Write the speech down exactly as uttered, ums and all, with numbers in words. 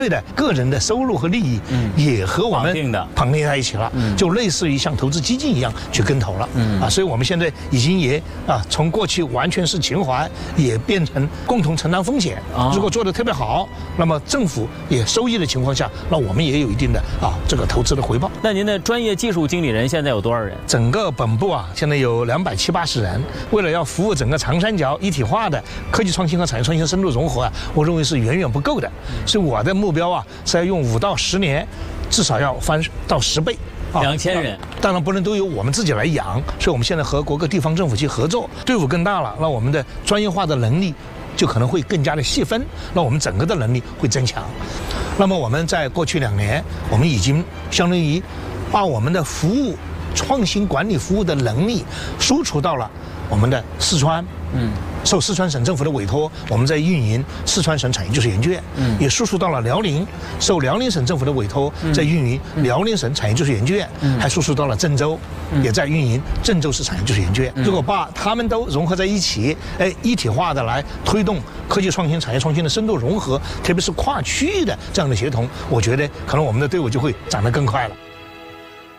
对的个人的收入和利益，嗯，也和我们绑定在一起了，嗯，就类似于像投资基金一样去跟投了，嗯啊，所以我们现在已经也啊，从过去完全是情怀，也变成共同承担风险。如果做得特别好，那么政府也收益的情况下，那我们也有一定的啊这个投资的回报。 那您的专业技术经理人现在有多少人？ 整个本部啊，现在有两百七八十人。为了要服务整个长三角一体化的科技创新和产业创新深度融合啊，我认为是远远不够的。所以我的目标啊是要用五到十年，至少要翻到十倍。 两千人， 当然不能都由我们自己来养，所以我们现在和各个地方政府去合作，队伍更大了，那我们的专业化的能力就可能会更加的细分，那我们整个的能力会增强。那么我们在过去两年，我们已经相当于把我们的服务创新管理服务的能力输出到了我们的四川，嗯。受四川省政府的委托，我们在运营四川省产业技术研究院，嗯，也输出到了辽宁，受辽宁省政府的委托，在运营辽宁省产业技术研究院，嗯，还输出到了郑州，嗯，也在运营郑州市产业技术研究院。如果把他们都融合在一起，哎，一体化的来推动科技创新、产业创新的深度融合，特别是跨区域的这样的协同，我觉得可能我们的队伍就会长得更快了。